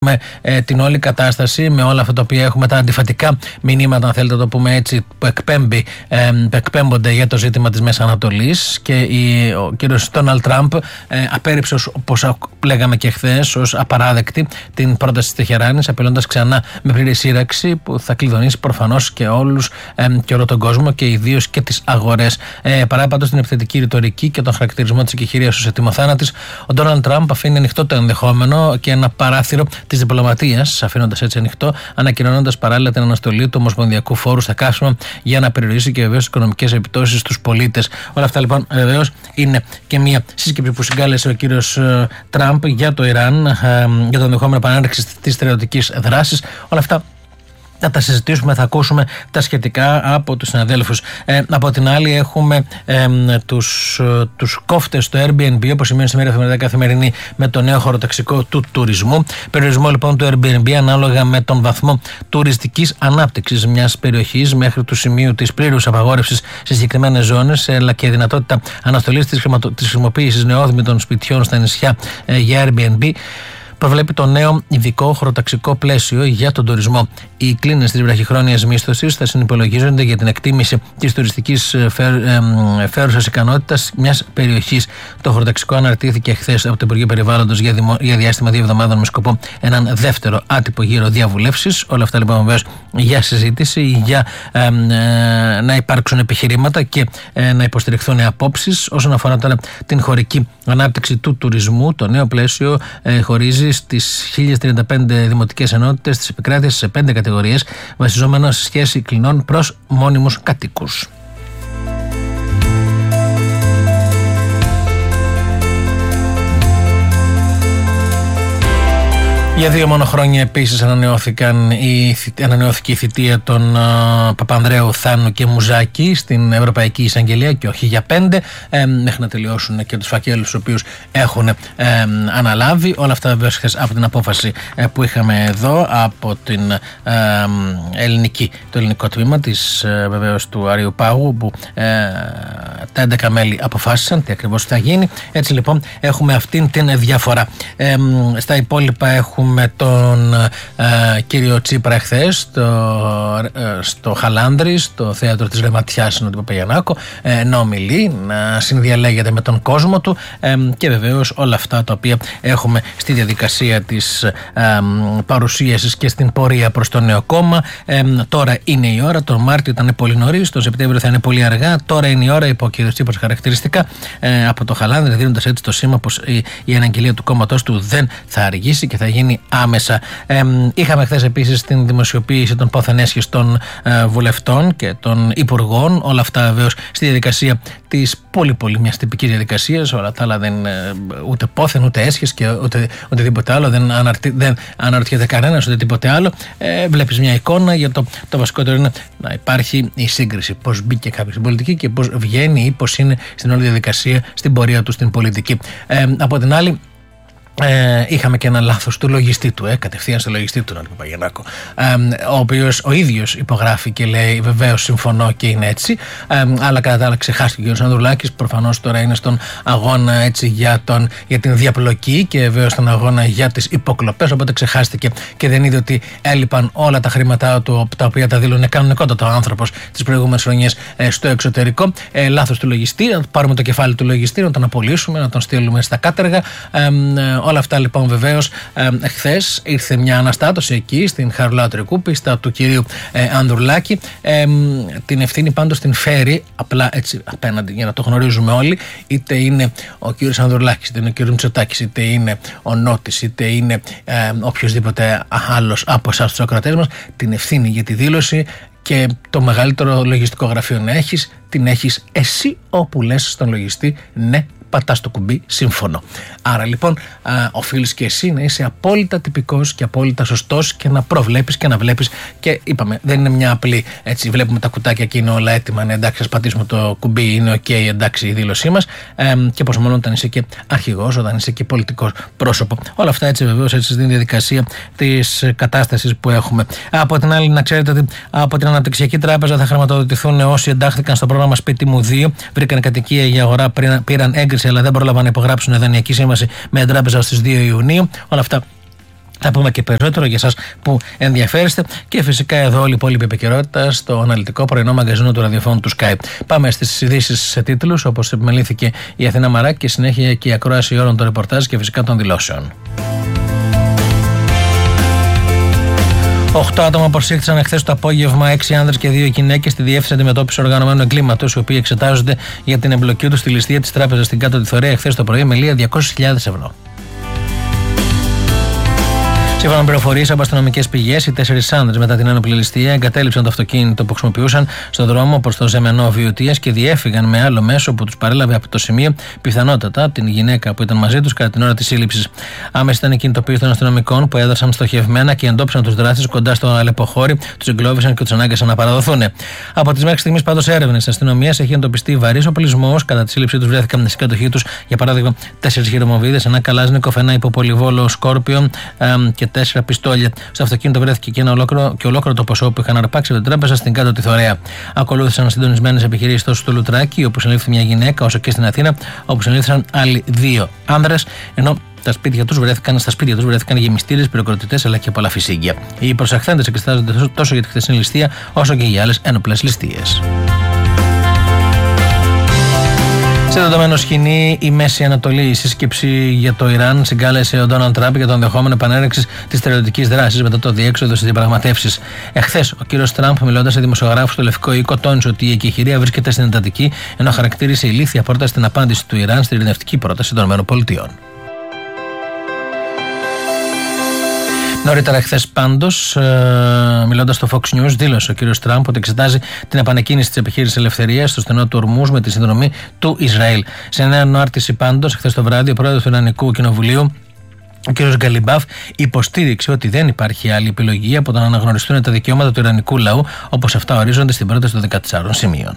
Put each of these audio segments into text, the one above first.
με την όλη κατάσταση, με όλα αυτά τα οποία έχουμε, τα αντιφατικά μηνύματα, αν θέλετε να το πούμε έτσι, που εκπέμπονται για το ζήτημα της Μέσης Ανατολής, και ο κύριος Ντόναλντ Τραμπ απέρριψε, όπως λέγαμε και χθες, ως απαράδεκτη την πρόταση της Τεχεράνης, απειλώντας ξανά με πλήρη σύραξη που θα κλειδονίσει προφανώς και όλους και όλο τον κόσμο, και ιδίως και τις αγορές. Παρά πάντως την επιθετική ρητορική και τον χαρακτηρισμό της εκεχηρίας ως ετοιμοθάνατης, ο Ντόναλντ Τραμπ αφήνει ανοιχτό το ενδεχόμενο και ένα παράθυρο της διπλωματίας, αφήνοντας έτσι ανοιχτό, ανακοινώνοντας παράλληλα την αναστολή του ομοσπονδιακού φόρου στα καύσιμα για να περιορίσει και βεβαίως τις οικονομικές επιπτώσεις στους πολίτες. Όλα αυτά λοιπόν βεβαίως είναι και μια σύσκεψη που συγκάλεσε ο κύριος Τραμπ για το Ιράν, για το ενδεχόμενο επανάληψη της στρατιωτικής δράσης. Όλα αυτά θα τα συζητήσουμε, θα ακούσουμε τα σχετικά από τους συναδέλφους. Από την άλλη έχουμε τους κόφτες στο Airbnb, όπως σημαίνει σήμερα εφημερίδα Καθημερινή, με το νέο χωροταξικό του τουρισμού. Περιορισμό λοιπόν του Airbnb ανάλογα με τον βαθμό τουριστικής ανάπτυξης μιας περιοχής μέχρι του σημείου της πλήρους απαγόρευσης σε συγκεκριμένες ζώνες, αλλά και δυνατότητα αναστολής της χρησιμοποίησης νεόδμητων σπιτιών στα νησιά για Airbnb. Προβλέπει το νέο ειδικό χωροταξικό πλαίσιο για τον τουρισμό. Οι κλίνες της βραχυχρόνιας μίσθωσης θα συνυπολογίζονται για την εκτίμηση της τουριστικής φέρουσας ικανότητας μιας περιοχής. Το χωροταξικό αναρτήθηκε χθες από το Υπουργείο Περιβάλλοντος για διάστημα 2 εβδομάδων με σκοπό έναν δεύτερο άτυπο γύρο διαβουλεύσεις. Όλα αυτά λοιπόν βεβαίως για συζήτηση, για να υπάρξουν επιχειρήματα και να υποστηριχθούν απόψεις. Όσον αφορά τώρα την χωρική ανάπτυξη του τουρισμού, το νέο πλαίσιο χωρίζει στις 1035 δημοτικές ενότητες της επικράτειας σε 5 κατηγορίες, βασιζόμενο σε σχέση κλινών προς μόνιμους κατοίκους. Για 2 μόνο χρόνια επίσης ανανεώθηκε η θητεία των Παπανδρέου, Θάνου και Μουζάκη στην Ευρωπαϊκή Εισαγγελία, και όχι για 5, μέχρι να τελειώσουν και τους φακέλους τους οποίους έχουν αναλάβει. Όλα αυτά βέβαια από την απόφαση που είχαμε εδώ από το ελληνικό τμήμα της βεβαίως του Αρείου Πάγου, που τα 11 μέλη αποφάσισαν τι ακριβώς θα γίνει. Έτσι λοιπόν έχουμε αυτήν την διαφορά. Στα υπόλοιπα έχουμε με τον κύριο Τσίπρα εχθές στο Χαλάνδρη, στο θέατρο της Ρεματιάς στον Παπαγιαννάκο, να ομιλεί, να συνδιαλέγεται με τον κόσμο του, και βεβαίως όλα αυτά τα οποία έχουμε στη διαδικασία της παρουσίασης και στην πορεία προς το νέο κόμμα. Τώρα είναι η ώρα, τον Μάρτιο ήταν πολύ νωρίς, τον Σεπτέμβριο θα είναι πολύ αργά. Τώρα είναι η ώρα, είπε ο κύριος Τσίπρας χαρακτηριστικά από το Χαλάνδρη, δίνοντας έτσι το σήμα πως η αναγγελία του κόμματος του δεν θα αργήσει και θα γίνει άμεσα. Είχαμε χθες επίσης την δημοσιοποίηση των πόθεν έσχης των βουλευτών και των υπουργών. Όλα αυτά βεβαίως στη διαδικασία της πολύ μιας τυπικής διαδικασίας. Όλα τα άλλα δεν ούτε πόθεν ούτε έσχες και οτιδήποτε άλλο. Δεν αναρωτιέται κανένας ούτε τίποτε άλλο. Βλέπεις μια εικόνα, για το βασικότερο είναι να υπάρχει η σύγκριση. Πώς μπήκε κάποιος στην πολιτική και πώς βγαίνει, ή πώς είναι στην όλη διαδικασία, στην πορεία του στην πολιτική. Από την άλλη, είχαμε και ένα λάθος του λογιστή του, κατευθείαν στο λογιστή του, τον Παπαγιαννάκο, ο οποίος ο ίδιος υπογράφει και λέει βεβαίως συμφωνώ και είναι έτσι, αλλά κατά τα άλλα ξεχάστηκε ο κ. Ανδρουλάκης. Προφανώς τώρα είναι στον αγώνα έτσι για την διαπλοκή και βεβαίως στον αγώνα για τις υποκλοπές, οπότε ξεχάστηκε και δεν είδε ότι έλειπαν όλα τα χρήματά του, τα οποία τα δήλωνε κανονικότατο άνθρωπος τις προηγούμενες χρονιές στο εξωτερικό. Λάθος του λογιστή, να πάρουμε το κεφάλι του λογιστή, να τον απολύσουμε, να τον στείλουμε στα κάτεργα. Όλα αυτά λοιπόν βεβαίως χθες ήρθε μια αναστάτωση εκεί στην Χαρουλάου Τρικούπη, του κυρίου Ανδρουλάκη. Την ευθύνη πάντως την φέρει απλά έτσι απέναντι, για να το γνωρίζουμε όλοι, είτε είναι ο κύριος Ανδρουλάκης, είτε είναι ο κύριος Μητσοτάκης, είτε είναι ο Νότης, είτε είναι οποιοδήποτε άλλος από εσάς τους ακροατές μας. Την ευθύνη για τη δήλωση και το μεγαλύτερο λογιστικό γραφείο να έχεις, την έχεις εσύ, όπου λες στον λογιστή ναι, πατάς το κουμπί σύμφωνο. Άρα λοιπόν οφείλεις και εσύ να είσαι απόλυτα τυπικός και απόλυτα σωστός και να προβλέπεις και να βλέπεις, και είπαμε δεν είναι μια απλή έτσι βλέπουμε τα κουτάκια και είναι όλα έτοιμα, ναι εντάξει ας πατήσουμε το κουμπί, είναι ok, εντάξει η δήλωσή μας, και πόσο μάλλον όταν είσαι και αρχηγός, όταν είσαι και πολιτικός πρόσωπο. Όλα αυτά έτσι βεβαίως έτσι στην διαδικασία της κατάστασης που έχουμε. Από την άλλη να ξέρετε ότι από την Αναπτυξιακή Τράπεζα θα χρηματοδοτηθούν όσοι εντάχθηκαν στο πρόγραμμα Σπίτι μου 2, βρήκαν κατοικία για αγορά, πήραν έγκριση αλλά δεν πρόλαβαν να υπογράψουν δανειακή σύμβαση με τράπεζα στις 2 Ιουνίου. Όλα αυτά Θα πούμε και περισσότερο για εσάς που ενδιαφέρεστε και φυσικά εδώ όλη η υπόλοιπη επικαιρότητα στο αναλυτικό πρωινό μαγκαζίνο του ραδιοφώνου του Sky. Πάμε στις ειδήσεις σε τίτλους, όπως επιμελήθηκε η Αθηνά Μαράκη και συνέχεια και η ακρόαση όλων των ρεπορτάζ και φυσικά των δηλώσεων. 8 άτομα προσήχθησαν εχθές το απόγευμα, 6 άνδρες και 2 γυναίκες στη Διεύθυνση Αντιμετώπισης Οργανωμένου Εγκλήματος, οι οποίοι εξετάζονται για την εμπλοκή τους στη ληστεία της τράπεζας στην Κάτω Θωρέα εχθές το πρωί με λία 200.000 ευρώ. Σύμφωνα με πληροφορίες από αστυνομικές πηγές, οι 4 άνδρες μετά την ένοπλη ληστεία εγκατέλειψαν το αυτοκίνητο που χρησιμοποιούσαν στον δρόμο προς το Ζεμενό Βιωτίας και διέφυγαν με άλλο μέσο που τους παρέλαβε από το σημείο, πιθανότατα την γυναίκα που ήταν μαζί τους κατά την ώρα της σύλληψης. Άμεσα ήταν η κινητοποίηση των αστυνομικών που έδρασαν στοχευμένα και εντόπισαν τους δράστες κοντά στο αλεποχώρι, τους εγκλώβησαν και τους ανάγκασαν να παραδοθούν. Από τις μέχρι στιγμής πάντως έρευνες της αστυνομίας έχει εντοπιστεί βαρύς οπλισμός. Κατά τη σύλληψή τους βρέθηκαν στην κατοχή τους, για παράδειγμα, 4 χειρομοβίδες, ένα καλάζνικοφ, ένα υποπολιβόλο Σκόρπιον και 4 πιστόλια. Στο αυτοκίνητο βρέθηκε και ολόκληρο το ποσό που είχαν αρπάξει από την τράπεζα στην Κάτω Θωρέα. Ακολούθησαν συντονισμένες επιχειρήσεις τόσο στο Λουτράκι, όπου συνελήφθη μια γυναίκα, όσο και στην Αθήνα, όπου συνελήφθησαν άλλοι 2 άνδρες, ενώ στα σπίτια τους βρέθηκαν γεμιστήρες, πυροκροτητές αλλά και πολλά φυσίγγια. Οι προσαχθέντες εξετάζονται τόσο για τη χθεσινή ληστεία, όσο και για άλλες ένοπλες ληστείες. Σε δεδομένο σκηνή, η Μέση Ανατολή, η σύσκεψη για το Ιράν συγκάλεσε ο Ντόναλντ Τραμπ για τον ενδεχόμενο επανέναρξη της στρατιωτικής δράσης μετά το διέξοδο στις διαπραγματεύσεις. Εχθές, ο κύριος Τραμπ, μιλώντας σε δημοσιογράφους στο Λευκό Οίκο, τόνισε ότι η εκεχηρία βρίσκεται στην εντατική, ενώ χαρακτήρισε ηλίθια πρόταση την απάντηση του Ιράν στην ειρηνευτική πρόταση των ΗΠΑ. Νωρίτερα χθες πάντως, μιλώντας στο Fox News, δήλωσε ο κύριος Τραμπ ότι εξετάζει την επανεκκίνηση της επιχείρησης ελευθερίας στο στενό του Ορμούζ με τη συνδρομή του Ισραήλ. Σε νέα ανάρτηση πάντως, χθες το βράδυ, ο πρόεδρος του Ιρανικού Κοινοβουλίου, ο κ. Γκαλιμπάφ, υποστήριξε ότι δεν υπάρχει άλλη επιλογή από το να αναγνωριστούν τα δικαιώματα του Ιρανικού λαού, όπως αυτά ορίζονται στην πρόταση των 14 σημείων.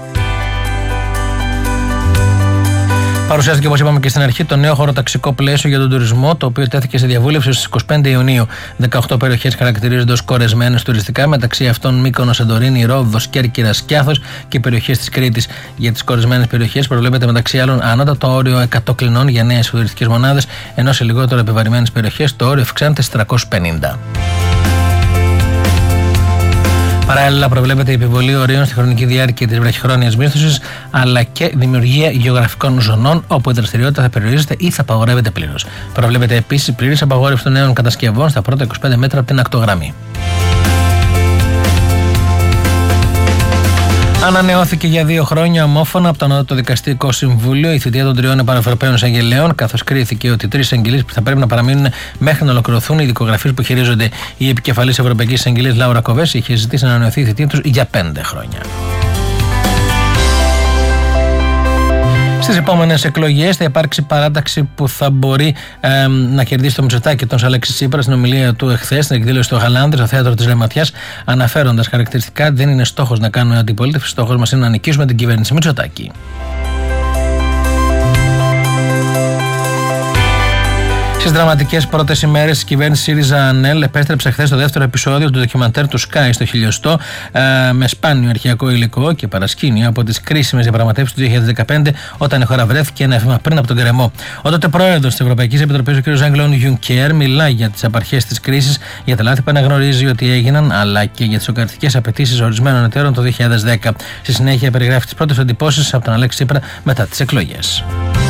Παρουσιάστηκε, όπως είπαμε και στην αρχή, το νέο χωροταξικό πλαίσιο για τον τουρισμό, το οποίο τέθηκε σε διαβούλευση στις 25 Ιουνίου. 18 περιοχές χαρακτηρίζονται ως κορεσμένες τουριστικά, μεταξύ αυτών Μύκονος, Σαντορίνη, Ρόδος, Κέρκυρας, Σκιάθος και περιοχές της Κρήτης. Για τις κορεσμένες περιοχές προβλέπεται μεταξύ άλλων ανώτατο όριο 100 κλινών για νέες τουριστικές μονάδες, ενώ σε λιγότερο επιβαρημένες περιοχές το όριο αυξάνεται στις 350. Παράλληλα, προβλέπεται η επιβολή ορίων στη χρονική διάρκεια της βραχυχρόνιας μίσθωσης, αλλά και δημιουργία γεωγραφικών ζωνών όπου η δραστηριότητα θα περιορίζεται ή θα απαγορεύεται πλήρως. Προβλέπεται επίσης πλήρης απαγόρευση των νέων κατασκευών στα πρώτα 25 μέτρα από την ακτογραμμή. Ανανεώθηκε για 2 χρόνια ομόφωνα από το Ανώτατο Δικαστικό Συμβούλιο η θητεία των 3 επανευρωπαίων εισαγγελέων, καθώς κρίθηκε ότι 3 εισαγγελείς που θα πρέπει να παραμείνουν μέχρι να ολοκληρωθούν οι δικογραφίες που χειρίζονται η επικεφαλής Ευρωπαϊκής Εισαγγελίας Λάουρα Κοβέση είχε ζητήσει να ανανεωθεί η θητεία τους για 5 χρόνια. Στις επόμενες εκλογές θα υπάρξει παράταξη που θα μπορεί να κερδίσει το Μητσοτάκη τον Αλέξη Τσίπρα. Στην ομιλία του εχθές, στην εκδήλωση του Γαλάνδρη, στο θέατρο της Ρεματιάς, αναφέροντας χαρακτηριστικά, δεν είναι στόχος να κάνουμε αντιπολίτευση, στόχος μας είναι να νικήσουμε την κυβέρνηση Μητσοτάκη. Στις δραματικές πρώτες ημέρες της κυβέρνησης ΣΥΡΙΖΑ-ΑΝΕΛ επέστρεψε χθες το δεύτερο επεισόδιο του ντοκιμαντέρ του Sky στο Χιλιοστό με σπάνιο αρχαιακό υλικό και παρασκήνιο από τις κρίσιμες διαπραγματεύσεις του 2015, όταν η χώρα βρέθηκε ένα βήμα πριν από τον γκρεμό. Ο τότε πρόεδρος της Ευρωπαϊκής Επιτροπής, ο κ. Ζαν-Κλοντ Γιουνκέρ, μιλάει για τις απαρχές της κρίσης, για τα λάθη που αναγνωρίζει ότι έγιναν, αλλά και για τις σοκαριστικές απαιτήσεις ορισμένων εταίρων το 2010. Στη συνέχεια περιγράφει τις πρώτες εντυπώσεις από τον Αλέξη Τσίπρα μετά τις εκλογές.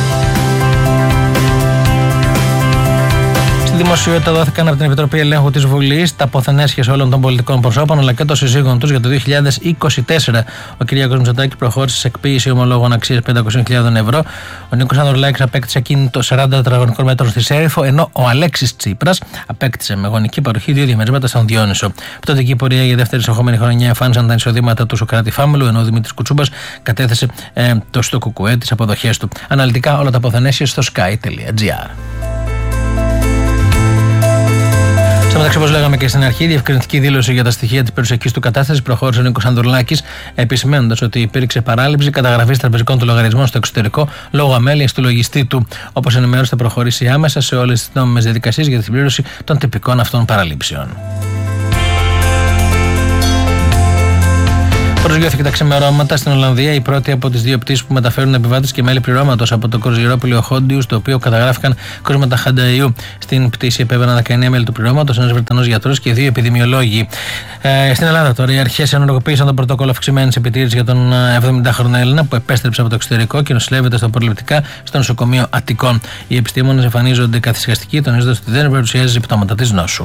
Στη δημοσιότητα δόθηκαν από την Επιτροπή Ελέγχου της Βουλής τα ποθενέσχες όλων των πολιτικών προσώπων αλλά και των συζύγων τους για το 2024. Ο κ. Μητσοτάκης προχώρησε σε εκποίηση ομολόγων αξίας 500.000 ευρώ. Ο Νίκος Ανδρουλάκης απέκτησε ακίνητο 40 τετραγωνικών μέτρων στη Σέριφο, ενώ ο Αλέξης Τσίπρας απέκτησε με γονική παροχή 2 διαμερίσματα στον Διόνυσο. Πτωτική πορεία για δεύτερη συνεχόμενη χρονιά εμφάνισαν τα εισοδήματα του Σοκράτη Φάμιλου, ενώ ο Δημήτρης Κουτσούμπας κατέθεσε στο ΚΚΕ τις αποδοχές του. Αναλυτικά όλα τα ποθενέσχες στο sky.gr. Στο μεταξύ, όπως λέγαμε και στην αρχή, διευκρινιστική δήλωση για τα στοιχεία της περιουσιακής του κατάστασης προχώρησε ο Νίκος Ανδρουλάκης, επισημαίνοντας ότι υπήρξε παράληψη καταγραφής τραπεζικών του λογαριασμών στο εξωτερικό λόγω αμέλειας του λογιστή του. Όπως ενημέρωσε, θα προχωρήσει άμεσα σε όλες τις νόμιμες διαδικασίες για τη συμπλήρωση των τυπικών αυτών παραλήψεων. Προσγειώθηκε τα ξημερώματα στην Ολλανδία η πρώτη από τις δύο πτήσεις που μεταφέρουν επιβάτες και μέλη πληρώματος από το κρουαζιερόπλοιο Χόντιου, στο οποίο καταγράφηκαν κρούσματα χανταϊού. Στην πτήση επέβαιναν 19 μέλη του πληρώματος, ένας Βρετανός γιατρός και 2 επιδημιολόγοι. Στην Ελλάδα τώρα οι αρχές ενεργοποίησαν το πρωτόκολλο αυξημένης επιτήρησης για τον 70χρονο Έλληνα που επέστρεψε από το εξωτερικό και νοσηλεύεται στο προληπτικά στο νοσοκομείο Αττικών. Οι επιστήμονες εμφανίζονται καθησυχαστικοί, τονίζοντας ότι δεν παρουσιάζει συμπτώματα της νόσου.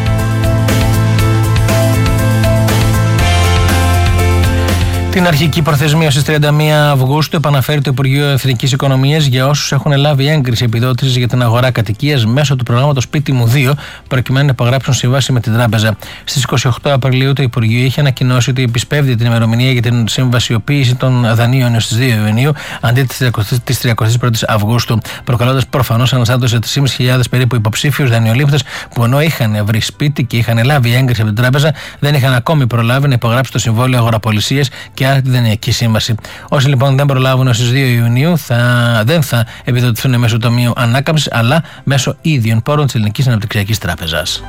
Την αρχική προθεσμία στις 31 Αυγούστου επαναφέρει το Υπουργείο Εθνικής Οικονομίας για όσους έχουν λάβει έγκριση επιδότησης για την αγορά κατοικίας μέσω του προγράμματος Σπίτι μου 2, προκειμένου να υπογράψουν σύμβαση με την τράπεζα. Στις 28 Απριλίου το Υπουργείο είχε ανακοινώσει ότι επισπεύδει την ημερομηνία για την συμβασιοποίηση των δανείων έως τις 2 Ιουνίου αντί της 31ης Αυγούστου, προκαλώντας προφανώς αναστάτωση σε 3.500 περίπου υποψήφιους δανειολήπτες που ενώ είχαν βρει σπίτι και είχαν λάβει έγκριση από την τράπεζα δεν είχαν ακόμη προλάβει να υπογράψουν το συμβόλαιο αγοραπολισίας και άρα τη δανειακή σύμβαση. Όσοι λοιπόν δεν προλάβουν έως τις 2 Ιουνίου δεν θα επιδοτηθούν μέσω Ταμείου Ανάκαμψης αλλά μέσω ίδιων πόρων της Ελληνικής Αναπτυξιακής Τράπεζας.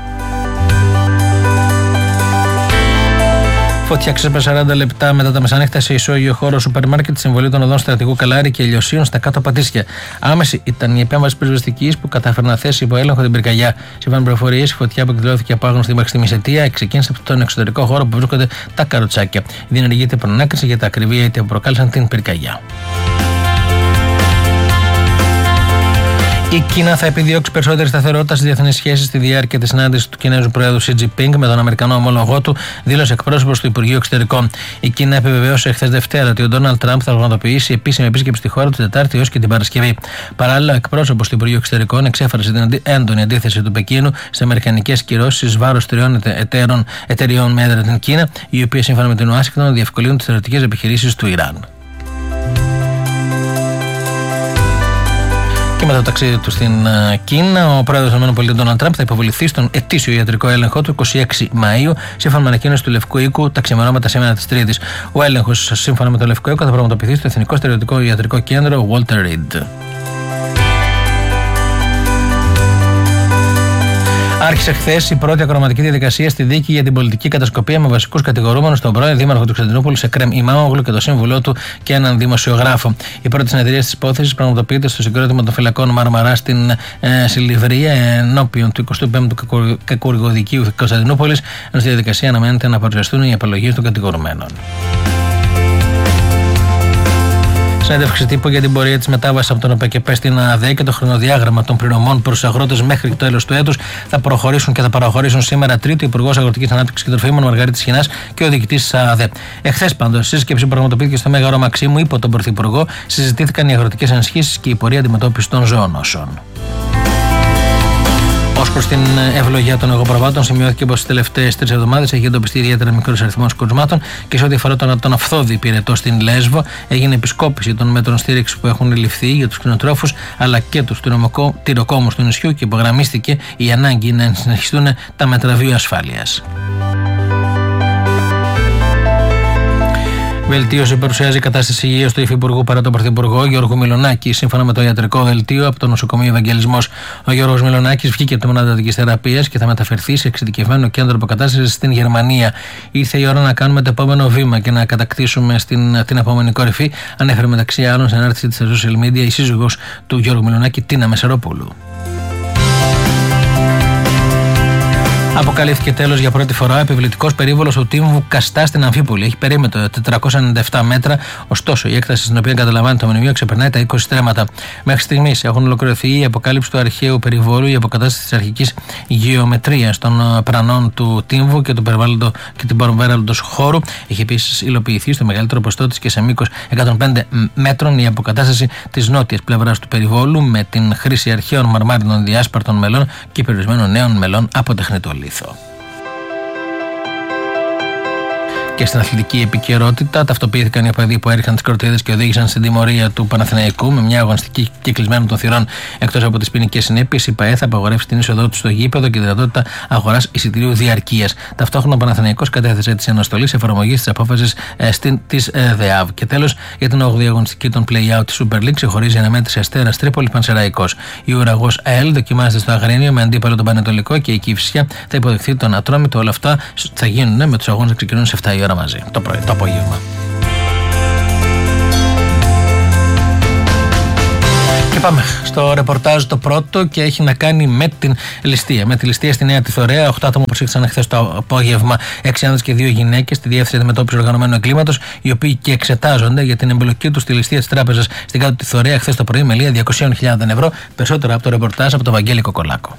Φωτιά ξέσπασε 40 λεπτά μετά τα μεσάνυχτα σε ισόγειο χώρο σούπερ μάρκετ τη συμβολή των οδών Στρατηγού Καλάρη και Ελιοσίων στα κάτω Πατήσια. Άμεση ήταν η επέμβαση πυροσβεστικής που κατάφερε να θέσει υπό έλεγχο την πυρκαγιά. Σύμφωνα με πληροφορίες, η φωτιά που εκδηλώθηκε από άγνωστη μέχρι στιγμής αιτία ξεκίνησε από τον εξωτερικό χώρο που βρίσκονται τα καροτσάκια. Διενεργείται προνάκριση για τα ακριβή αίτια που προκάλεσαν την πυρκαγιά. Η Κίνα θα επιδιώξει περισσότερη σταθερότητα στις διεθνείς σχέσεις στη διάρκεια της συνάντησης του Κινέζου Προέδρου Xi Jinping με τον Αμερικανό ομόλογό του, δήλωσε εκπρόσωπος του Υπουργείου Εξωτερικών. Η Κίνα επιβεβαίωσε χθες Δευτέρα ότι ο Ντόναλντ Τραμπ θα οργανωτοποιήσει επίσημη επίσκεψη στη χώρα του Τετάρτη έως και την Παρασκευή. Παράλληλα, ο εκπρόσωπος του Υπουργείου Εξωτερικών εξέφρασε την έντονη αντίθεση του Πεκίνου σε αμερικανικές κυρώσεις βάρος 3 εταιριών με έδρα την Κίνα, οι οποίες σύμφωνα με την Ουάσιγκτον διευκολύνουν τις στρατιωτικές επιχειρήσεις του Ιράν. Και μετά το ταξίδι του στην Κίνα, ο πρόεδρος των ΗΠΑ Ντόναλντ Τραμπ θα υποβληθεί στον ετήσιο ιατρικό έλεγχο του 26 Μαΐου, σύμφωνα με ανακοίνωση του Λευκού Οίκου τα ξημερώματα σήμερα της Τρίτης. Ο έλεγχος, σύμφωνα με το Λευκό Οίκο, θα πραγματοποιηθεί στο Εθνικό Στερεωτικό Ιατρικό Κέντρο Walter Reed. Άρχισε χθες η πρώτη ακροματική διαδικασία στη δίκη για την πολιτική κατασκοπία με βασικούς κατηγορούμενους τον πρώην δήμαρχο του Κωνσταντινούπολου Εκρέμ Ημάμογλου και τον σύμβουλό του και έναν δημοσιογράφο. Η πρώτη συνεδρία της υπόθεσης πραγματοποιείται στο συγκρότημα των φυλακών Μαρμαρά στην Σιλιβρία ενώπιον του 25ου Κακουργοδικείου Κωνσταντινούπολης, ενώ στη διαδικασία αναμένεται να παρουσιαστούν οι απολογίες των κατηγορουμένων. Συνέντευξη τύπου για την πορεία της μετάβασης από τον ΟΠΕΚΕΠΕ στην ΑΔΕ και το χρονοδιάγραμμα των πληρωμών προς τους αγρότες μέχρι το τέλος του έτους θα προχωρήσουν και θα παραχωρήσουν σήμερα Τρίτη ο Υπουργός Αγροτικής Ανάπτυξης και Τροφίμων Μαργαρίτης Χινάς και ο διοικητής της ΑΔΕ. Εχθές πάντως, σύσκεψη που πραγματοποιήθηκε στο Μέγαρο Μαξίμου υπό τον Πρωθυπουργό, συζητήθηκαν οι αγροτικές ενισχύσεις και η πορεία αντιμετώπισης των ζωονόσων. Ως προς την ευλογία των εγωπροβάτων, σημειώθηκε πως τις τελευταίες 3 εβδομάδες έχει εντοπιστεί ιδιαίτερα μικρός αριθμός κρουσμάτων και σε ό,τι αφορά τον αυθόδη πυρετό στην Λέσβο, έγινε επισκόπηση των μέτρων στήριξης που έχουν ληφθεί για τους κτηνοτρόφους αλλά και τους τυροκόμους του νησιού και υπογραμμίστηκε η ανάγκη να συνεχιστούν τα μέτρα βιοασφάλειας. Βελτίωση παρουσιάζει η κατάσταση υγείας του Υφυπουργού παρά τον Πρωθυπουργό Γιώργο Μιλονάκη, σύμφωνα με το ιατρικό δελτίο από το νοσοκομείο Ευαγγελισμός. Ο Γιώργος Μιλονάκης βγήκε από το μονάδα εντατικής θεραπείας και θα μεταφερθεί σε εξειδικευμένο κέντρο αποκατάστασης στην Γερμανία. Ήρθε η ώρα να κάνουμε το επόμενο βήμα και να κατακτήσουμε την επόμενη κορυφή, ανέφερε μεταξύ άλλων στην ανάρτηση της social media η σύζυγος του Γιώργου Μιλονάκη, Τίνα Μεσαροπούλου. Αποκαλύφθηκε τέλος για πρώτη φορά ο επιβλητικός περίβολος του Τύμβου Καστά στην Αμφίπολη. Έχει περίμετρο 497 μέτρα, ωστόσο η έκταση στην οποία καταλαμβάνει το μνημείο ξεπερνάει τα 20 στρέμματα. Μέχρι στιγμής έχουν ολοκληρωθεί η αποκάλυψη του αρχαίου περιβόλου, η αποκατάσταση της αρχικής γεωμετρίας των πρανών του Τύμβου και του περιβάλλοντος χώρου. Έχει επίσης υλοποιηθεί στο μεγαλύτερο ποστό της και σε μήκος 105 μέτρων η αποκατάσταση της νότιας πλευράς του περιβόλου με την χρήση αρχαίων μαρμάρινων διάσπαρτων μελών και περιορισμένων νέων μελών από τεχνητό λίθο. Και στην αθλητική επικαιρότητα, ταυτοποιήθηκαν οι οπαδοί που έριξαν τις κοροϊδίες και οδήγησαν στην τιμωρία του Παναθηναϊκού με μια αγωνιστική κυκλισμένη των θυρών. Εκτός από τις ποινικές συνέπειες, η ΠαΕ θα απαγορεύσει την είσοδό του στο γήπεδο και τη δυνατότητα αγοράς εισιτηρίου διαρκείας. Ταυτόχρονα, ο Παναθηναϊκός κατέθεσε τη αναστολή εφαρμογή τη απόφαση της ΔΕΑΒ. Και τέλος, για την 8η αγωνιστική των play-out της Super League ξεχωρίζει η αναμέτρηση Αστέρας Τρίπολης Πανσεραϊκός. Η Ουραγός ΑΕΛ δοκιμάζεται στο Αγρίνιο με αντίπαλο τον Πανετολικό και η Κηφισιά θα υποδεχθεί τον Ατρόμητο. Όλα αυτά θα γίνουν με τους αγώνες να ξεκινούν σε 7 η ώρα. μέρα μαζί, το πρωί, το απόγευμα. Και πάμε στο ρεπορτάζ το πρώτο και έχει να κάνει με την ληστεία. Με τη ληστεία στη Νέα Τιθωρέα. 8 άτομα προσήχθησαν χθες το απόγευμα, 6 άνδρες και 2 γυναίκες, στη Διεύθυνση Αντιμετώπισης Οργανωμένου Εγκλήματος, οι οποίοι και εξετάζονται για την εμπλοκή τους στη ληστεία της τράπεζας στην Κάτω Τιθωρέα χθες το πρωί με λία 200.000 ευρώ. Περισσότερα από το ρεπορτάζ από τον Βαγγέλη Κοκολάκο.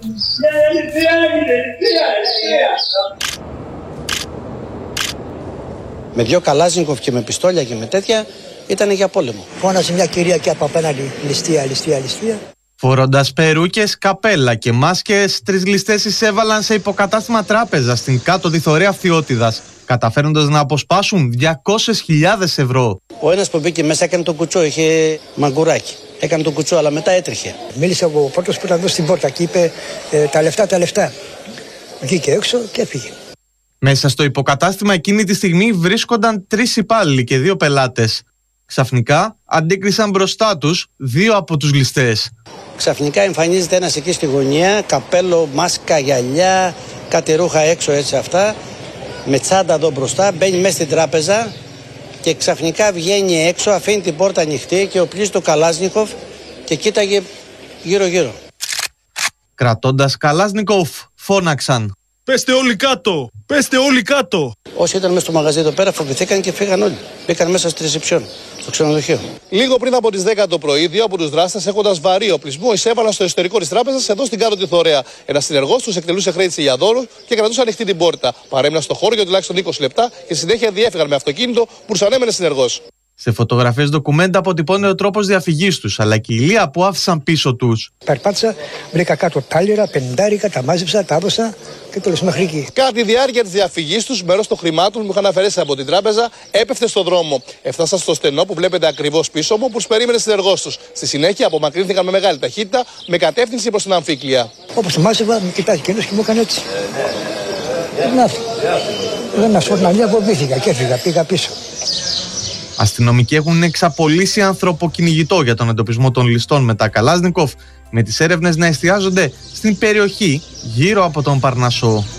Με 2 Καλάζνικοφ και με πιστόλια και με τέτοια ήταν για πόλεμο. Φώνασε μια κυρία και από απέναντι ληστεία. Φορώντας περούκες, καπέλα και μάσκες, 3 ληστές εισέβαλαν σε υποκατάστημα τράπεζα στην Κάτω Τιθωρέα Φθιώτιδας, καταφέροντας να αποσπάσουν 200.000 ευρώ. Ο ένας που μπήκε μέσα έκανε τον κουτσό, είχε μαγκουράκι. Έκανε τον κουτσό, αλλά μετά έτρεχε. Μίλησε ο πρώτος που ήταν εδώ στην πόρτα και είπε τα λεφτά. Βγήκε έξω και έφυγε. Μέσα στο υποκατάστημα εκείνη τη στιγμή βρίσκονταν 3 υπάλληλοι και 2 πελάτες. Ξαφνικά αντίκρισαν μπροστά τους 2 από τους ληστές. Ξαφνικά εμφανίζεται ένας εκεί στη γωνία, καπέλο, μάσκα, γυαλιά, κάτι ρούχα έξω έτσι αυτά, με τσάντα εδώ μπροστά, μπαίνει μέσα στην τράπεζα και ξαφνικά βγαίνει έξω, αφήνει την πόρτα ανοιχτή και οπλίζει το Καλάζνικοφ και κοίταγε γύρω-γύρω. Κρατώντας Καλάζνικοφ, φώναξαν: «Πέστε όλοι κάτω! Πέστε όλοι κάτω!» Όσοι ήταν μέσα στο μαγαζί εδώ πέρα φοβηθήκαν και φύγαν όλοι. Μπήκαν μέσα στη ρεσεψιόν, στο ξενοδοχείο. Λίγο πριν από τις 10 το πρωί, 2 από τους δράστες, έχοντας βαρύ οπλισμό, εισέβαλαν στο εσωτερικό της τράπεζας εδώ στην Κάτω Τιθωρέα. Ένας συνεργός τους εκτελούσε χρέη για δώρο και κρατούσε ανοιχτή την πόρτα. Παρέμειναν στο χώρο για τουλάχιστον 20 λεπτά και στη συνέχεια διέφυγαν με αυτοκίνητο που τους ανέμενε συνεργός. Σε φωτογραφίες ντοκουμέντα αποτυπώνει ο τρόπος διαφυγής τους, αλλά και η ηλία που άφησαν πίσω τους. Περπάτησα, βρήκα κάτω τάλιρα, 50, τα μάζεψα, τα έδωσα και τέλος μέχρι εκεί. Κατά τη διάρκεια της διαφυγής τους, μέρος των χρημάτων που είχαν αφαιρέσει από την τράπεζα έπεφτε στο δρόμο. Έφτασαν στο στενό που βλέπετε ακριβώς πίσω μου, που τους περίμενε συνεργός τους. Στη συνέχεια απομακρύνθηκαν με μεγάλη ταχύτητα με κατεύθυνση προς την Αμφίκλεια. Όπως το μάζευα, με κοιτάζει εκείνος και μου έκανε έτσι. Δεν να σου να φοβήθηκα και έφυγα, πήγα πίσω. Αστυνομικοί έχουν εξαπολύσει ανθρωποκυνηγητό για τον εντοπισμό των ληστών με τα Καλάζνικοφ, με τις έρευνες να εστιάζονται στην περιοχή γύρω από τον Παρνασσό.